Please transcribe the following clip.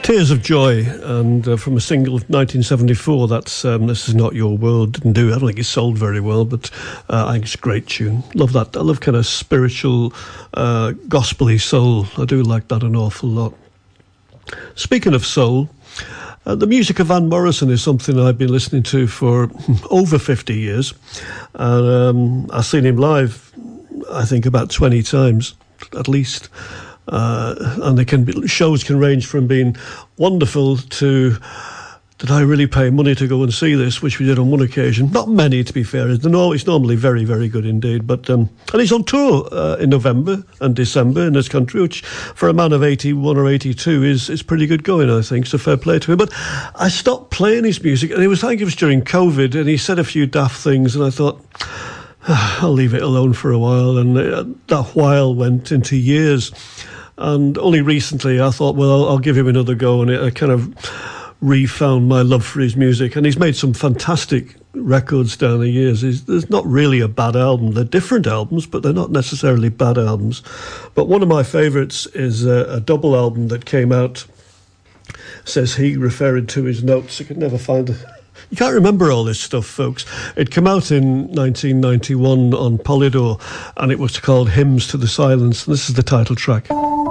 Tears of Joy, and from a single of 1974, that's This Is Not Your World. Didn't do, I don't think it sold very well, but I think it's a great tune. Love that. I love kind of spiritual, gospel-y soul. I do like that an awful lot. Speaking of soul, the music of Van Morrison is something I've been listening to for over 50 years. And I've seen him live, I think, about 20 times, at least. And shows can range from being wonderful to, did I really pay money to go and see this, which we did on one occasion. Not many, to be fair. It's normally very, very good indeed. But and he's on tour in November and December in this country, which for a man of 81 or 82 is pretty good going, I think. So fair play to him. But I stopped playing his music, and I think it was during COVID, and he said a few daft things, and I thought, I'll leave it alone for a while. And that while went into years. And only recently I thought, well, I'll give him another go, and I kind of refound my love for his music. And he's made some fantastic records down the years. There's not really a bad album. They're different albums, but they're not necessarily bad albums. But one of my favourites is a double album that came out, says he, referring to his notes. I could never find it. You can't remember all this stuff, folks. It came out in 1991 on Polydor, and it was called Hymns to the Silence, and this is the title track.